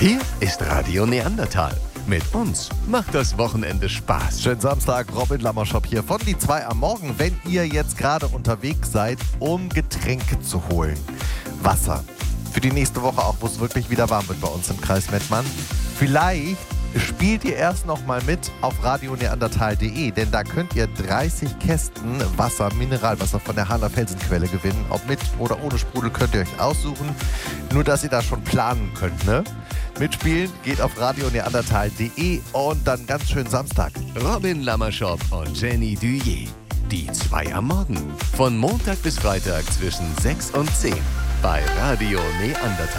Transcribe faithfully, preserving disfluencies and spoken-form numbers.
Hier ist Radio Neandertal. Mit uns macht das Wochenende Spaß. Schönen Samstag, Robin Lammershop hier von die zwei am Morgen. Wenn ihr jetzt gerade unterwegs seid, um Getränke zu holen, Wasser, für die nächste Woche auch, wo es wirklich wieder warm wird bei uns im Kreis Mettmann, vielleicht spielt ihr erst noch mal mit auf radio neandertal punkt de, denn da könnt ihr dreißig Kästen Wasser, Mineralwasser von der Hahner Felsenquelle gewinnen. Ob mit oder ohne Sprudel könnt ihr euch aussuchen, nur dass ihr da schon planen könnt, ne? Mitspielen geht auf radio neandertal punkt de und dann ganz schön Samstag. Robin Lammershop und Jenny Duyer. Die zwei am Morgen. Von Montag bis Freitag zwischen sechs und zehn bei Radio Neandertal.